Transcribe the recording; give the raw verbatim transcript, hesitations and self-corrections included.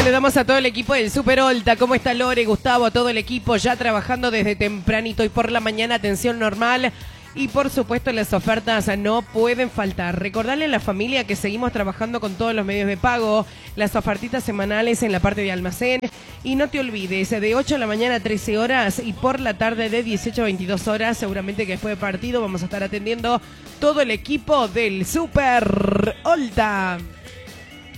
saludamos a todo el equipo del Super Olta. ¿Cómo está Lore, Gustavo, todo el equipo ya trabajando desde tempranito y por la mañana, atención normal? Y por supuesto las ofertas no pueden faltar. Recordarle a la familia que seguimos trabajando con todos los medios de pago, las ofertitas semanales en la parte de almacén. Y no te olvides, de ocho de la mañana a trece horas y por la tarde de dieciocho a veintidós horas, seguramente que después de partido vamos a estar atendiendo todo el equipo del Super Olta.